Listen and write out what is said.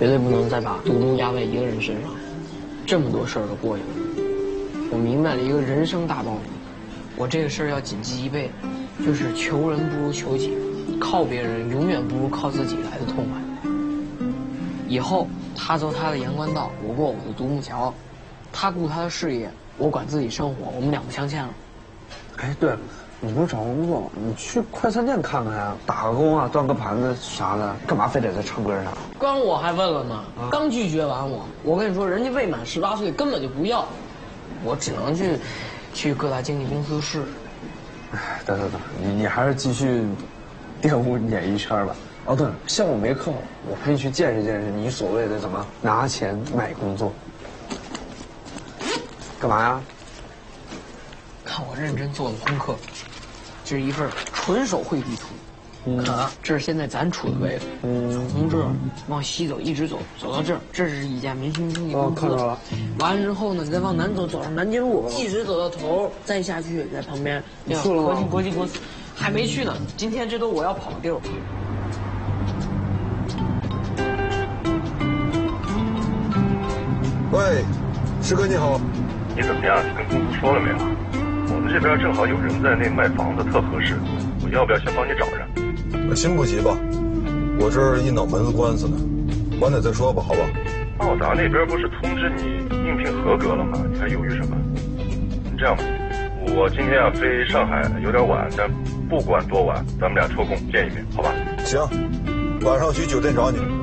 绝对不能再把独中压在一个人身上。这么多事儿都过去了，我明白了一个人生大道理。我这个事儿要谨记一辈子，就是求人不如求己，靠别人永远不如靠自己来的痛快。以后他走他的阳关道，我过我的独木桥，他顾他的事业，我管自己生活，我们两不相欠了。 哎，对了，你不是找工作吗？你去快餐店看看呀，打个工啊，端个盘子啥的，干嘛非得在唱歌上？ 刚我还问了呢，刚拒绝完我跟你说，人家未满18岁根本就不要，我只能去各大经纪公司试。 哎，等，你还是继续玷污演艺圈吧。哦，对了，项目没空，我陪你去见识见识你所谓的怎么拿钱买工作。干嘛呀？ 看我认真做的功课，这是一份纯手绘地图。看啊，这是现在咱处的位置，从这儿往西走，一直走到这儿，这是一家明星经纪公司。 看到了。 完了之后呢，你再往南走，走上南京路，一直走到头，再下去，在旁边。 你去了吗？ 国际公司还没去呢，今天这都我要跑的地儿。 喂，师哥你好。 你怎么样？你跟公司说了没有？我们这边正好有人在那卖房子，特合适。我要不要先帮你找着？ 先不急吧，我这儿一脑门子官司呢，晚点再说吧，好吧？ 奥达那边不是通知你应聘合格了吗？你还犹豫什么？这样吧，我今天要飞上海，有点晚，但不管多晚，咱们俩抽空见一面，好吧？ 行，晚上去酒店找你。